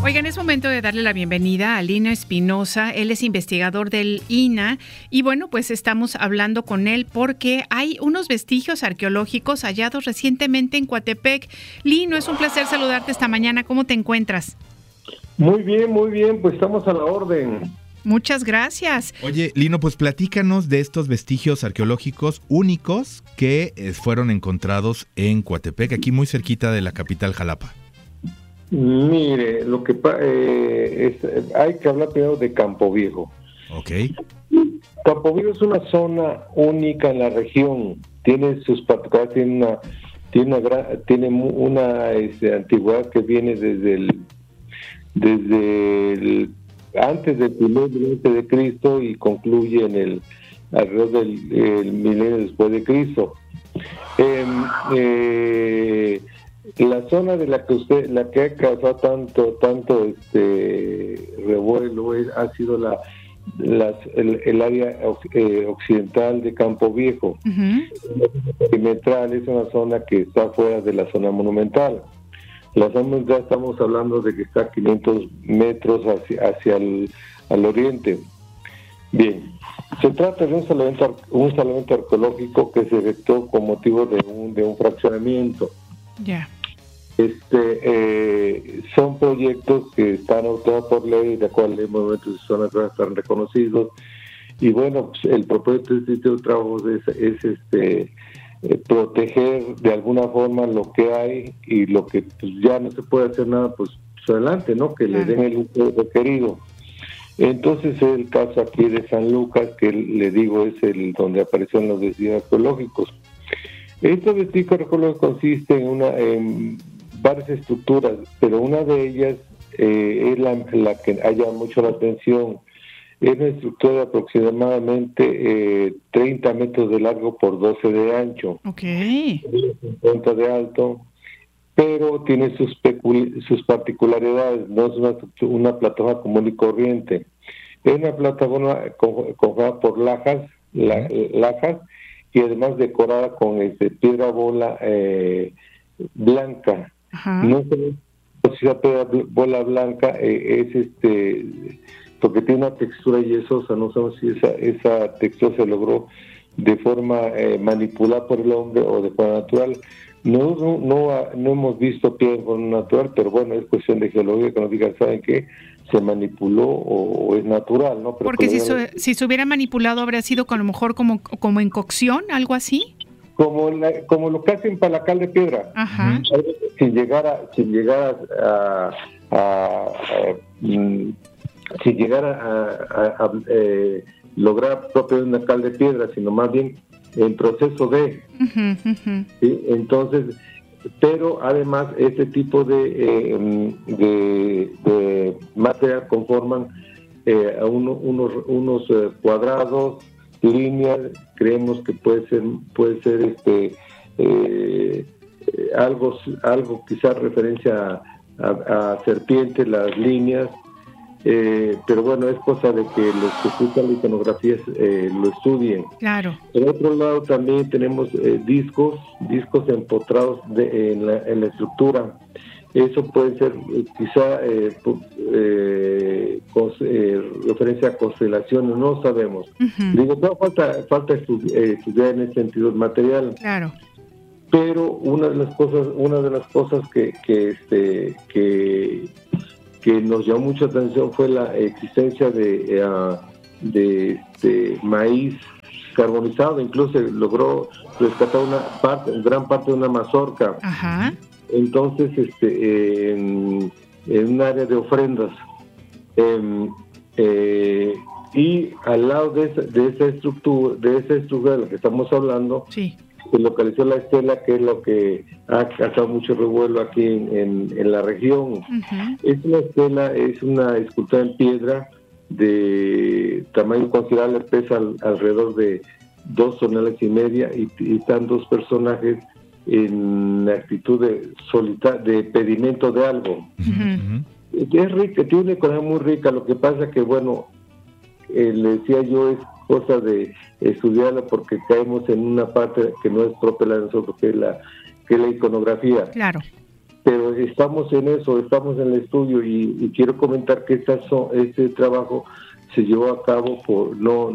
Oigan, es momento de darle la bienvenida a Lino Espinosa. Él es investigador del INAH y bueno, pues estamos hablando con él porque hay unos vestigios arqueológicos hallados recientemente en Coatepec. Lino, es un placer saludarte esta mañana. ¿Cómo te encuentras? Muy bien, pues estamos a la orden. Muchas gracias. Oye, Lino, pues platícanos de estos vestigios arqueológicos únicos que fueron encontrados en Coatepec, aquí muy cerquita de la capital Jalapa. Mire, lo que hay que hablar primero de Campo Viejo. Ok. Campo Viejo es una zona única en la región. Tiene sus particularidades, tiene una antigüedad que viene desde el antes del primer milenio de Cristo y concluye en alrededor del milenio después de Cristo. La zona de la que ha causado tanto revuelo ha sido el área occidental de Campo Viejo. Perimetral es una zona que está fuera de la zona monumental. La zona monumental estamos hablando de que está a 500 metros hacia al oriente. Bien, se trata de un salvamento arqueológico que se efectuó con motivo de un fraccionamiento. Ya. Son proyectos que están autorizados por ley, de acuerdo a la ley de monumentos y zonas que están reconocidos, y bueno, pues, el propósito de este trabajo es proteger de alguna forma lo que hay, y lo que pues ya no se puede hacer nada, pues adelante, ¿no? Que le den el uso requerido. Entonces el caso aquí de San Lucas, que le digo es el donde aparecieron los vestigios arqueológicos. Estos vestigios arqueológicos consisten en varias estructuras, pero una de ellas es la que haya mucho la atención. Es una estructura de aproximadamente 30 metros de largo por 12 de ancho, 50 de alto, pero tiene sus particularidades. No es una plataforma común y corriente. Es una plataforma conformada por lajas y además decorada con piedra bola blanca. Ajá. No sé si esa piedra bola blanca es porque tiene una textura yesosa. No sabemos si esa textura se logró de forma manipulada por el hombre o de forma natural. No hemos visto piedra de forma natural, pero bueno, es cuestión de geología que nos digan, ¿saben qué? Se manipuló o es natural, ¿no? Pero porque si se hubiera manipulado habría sido a lo mejor como en cocción, algo así. Como lo que hacen palacal de piedra. Ajá. Sin llegar a lograr propiamente una cal de piedra, sino más bien en proceso de. ¿Sí? Entonces, pero además este tipo de material conforman unos cuadrados, líneas. Creemos que puede ser algo quizás referencia a serpientes, las líneas, pero bueno, es cosa de que los que estudian la iconografía lo estudien. Claro. Por otro lado también tenemos discos empotrados en la estructura. Eso puede ser quizá referencia a constelaciones, no sabemos. Digo, falta estudiar en ese sentido el material. Claro. Pero una de las cosas que nos llamó mucha atención fue la existencia de maíz carbonizado. Incluso se logró rescatar gran parte de una mazorca. Ajá. Entonces, en un área de ofrendas, y al lado de esa estructura de la que estamos hablando, sí, se localizó la estela, que es lo que ha causado mucho revuelo aquí en la región. Es una estela, es una escultura en piedra de tamaño considerable, pesa alrededor de 2,5 toneladas, y están dos personajes en actitud de pedimento de algo. Es rica, tiene una economía muy rica. Lo que pasa que, bueno, le decía yo, es cosa de estudiarla porque caemos en una parte que no es propia de nosotros, que es la iconografía. Claro. pero estamos en eso, estamos en el estudio y quiero comentar que este trabajo se llevó a cabo por no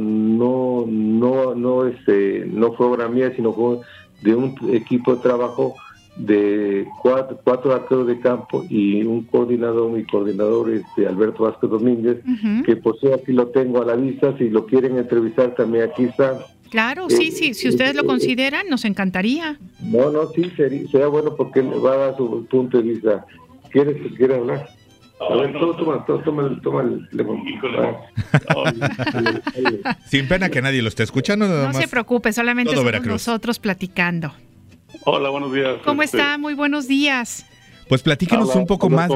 fue obra mía, sino fue de un equipo de trabajo de cuatro arqueros de campo y un coordinador, mi coordinador Alberto Vázquez Domínguez, que por eso aquí lo tengo a la vista. Si lo quieren entrevistar también aquí está. Claro, sí, si ustedes lo consideran, nos encantaría. Sí, sería bueno porque él va a dar su punto de vista. ¿Quieres hablar? A ver, toma el teléfono. Sin pena que nadie lo esté escuchando. Nada No más se preocupe, solamente somos Veracruz. nosotros platicando. Hola, buenos días. ¿Cómo está? Muy buenos días. Pues platíquenos un poco más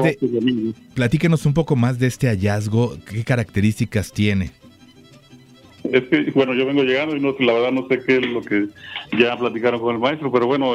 de este hallazgo. ¿Qué características tiene? Es que, bueno, yo vengo llegando y la verdad no sé qué es lo que ya platicaron con el maestro, pero bueno,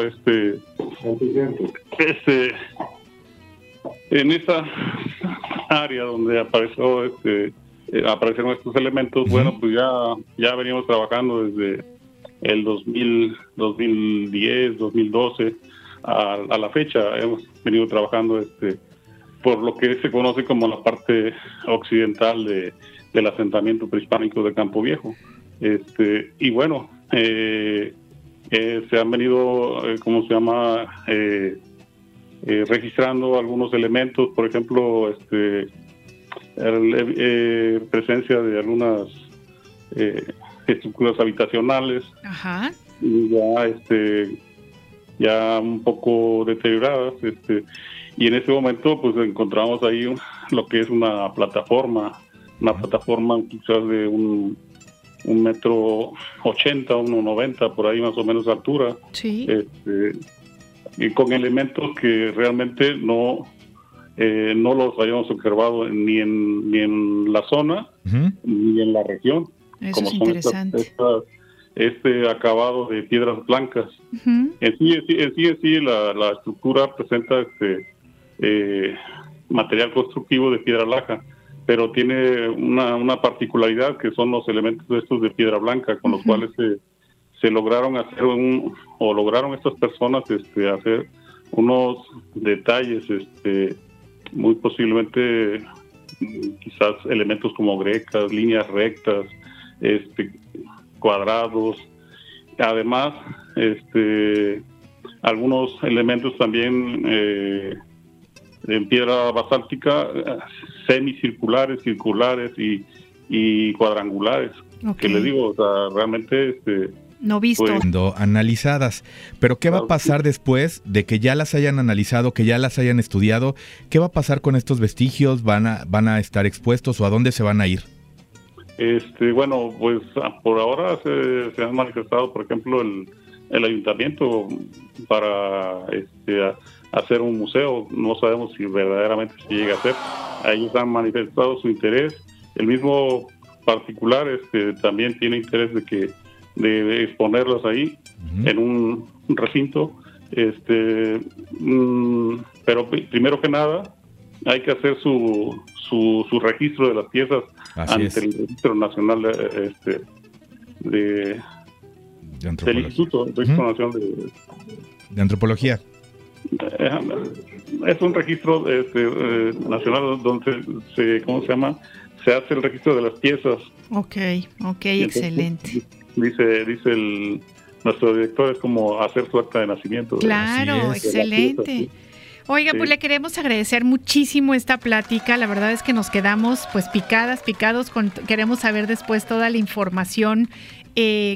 en esa área donde aparecieron estos elementos, pues ya veníamos trabajando desde el 2010, 2012 a la fecha. Hemos venido trabajando por lo que se conoce como la parte occidental del asentamiento prehispánico de Campo Viejo. Y bueno, se han venido, registrando algunos elementos, por ejemplo, presencia de algunas estructuras habitacionales. Ajá. Ya un poco deterioradas, y en ese momento pues encontramos ahí lo que es una plataforma quizás de 1,80 m, 1,90 m, por ahí más o menos de altura. Sí. Y con elementos que realmente no los habíamos observado ni en la zona, ni en la región. Eso como es son interesante. este acabado de piedras blancas. En sí, la estructura presenta material constructivo de piedra laja, pero tiene una particularidad que son los elementos estos de piedra blanca, con los cuales se lograron hacer lograron estas personas hacer unos detalles, muy posiblemente quizás elementos como grecas, líneas rectas, cuadrados. Además, algunos elementos también en piedra basáltica, semicirculares, circulares y cuadrangulares. Okay. Que les digo, o sea, realmente no visto. Siendo analizadas. Pero ¿qué va a pasar después de que ya las hayan analizado, que ya las hayan estudiado? ¿Qué va a pasar con estos vestigios? ¿Van a estar expuestos o a dónde se van a ir? Bueno, pues por ahora se han manifestado, por ejemplo, el ayuntamiento para hacer un museo. No sabemos si verdaderamente se llega a hacer. Ellos han manifestado su interés. El mismo particular también tiene interés de exponerlas ahí en un recinto. Pero primero que nada hay que hacer su registro de las piezas ante el Registro Nacional del Instituto Nacional de Antropología. Es un registro nacional donde se hace el registro de las piezas. Ok, excelente. Dice nuestro director, es como hacer su acta de nacimiento. Claro, excelente. Oiga, pues le queremos agradecer muchísimo esta plática. La verdad es que nos quedamos pues picados. Queremos saber después toda la información